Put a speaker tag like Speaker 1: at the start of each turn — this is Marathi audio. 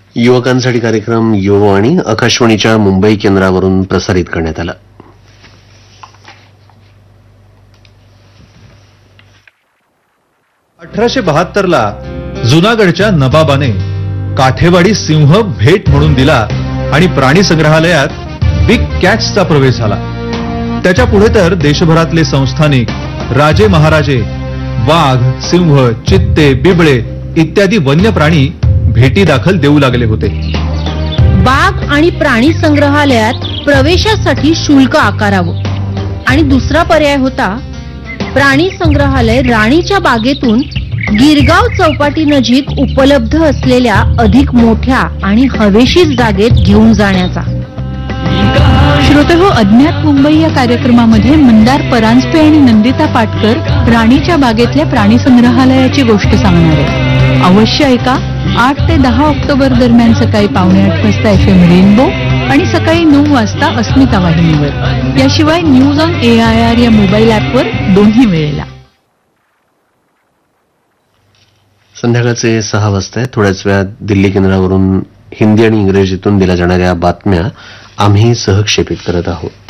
Speaker 1: युवकांसाठी कार्यक्रम युववाणी आकाशवाणीच्या मुंबई केंद्रावरून प्रसारित करण्यात आला.
Speaker 2: ला जुनागडच्या नबाबाने काठेवाडी सिंह भेट म्हणून दिला आणि प्राणी संग्रहालयात बिग कॅट्सचा प्रवेश झाला. त्याच्या पुढे तर देशभरातले संस्थानिक राजे महाराजे वाघ, सिंह, चित्ते, बिबळे इत्यादी वन्य प्राणी भेटी दाखल देऊ लागले होते.
Speaker 3: बाग आणि प्राणी संग्रहालयात प्रवेशासाठी शुल्क आकारावं आणि दुसरा पर्याय होता प्राणी संग्रहालय राणीच्या बागेतून गिरगाव चौपाटी नजीक उपलब्ध असलेल्या अधिक मोठ्या आणि हवेशीर जागेत घेऊन जाण्याचा.
Speaker 4: श्रोतेहो, अज्ञात मुंबई या कार्यक्रमामध्ये मंदार परांजपे आणि नंदिता पाटकर राणीच्या बागेतल्या प्राणी संग्रहालयाची गोष्ट सांगणार आहे. अवश्य ऐका. 8 ते 10 ऑक्टोबर दरम्यान सकाळी 7:45 वाजता FM रेनबो आणि सकाळी 9 वाजता अस्मिता वाहिनीवर. याशिवाय न्यूज ऑन AIR या मोबाईल ऍपवर दोन्ही वेळेला.
Speaker 1: संध्याकाळचे 6 वाजता थोड्याच वेळात दिल्ली केंद्रावरून हिंदी आणि इंग्रजीतून दिल्या जाणाऱ्या बातम्या आम्ही सहक्षेपित करत आहोत.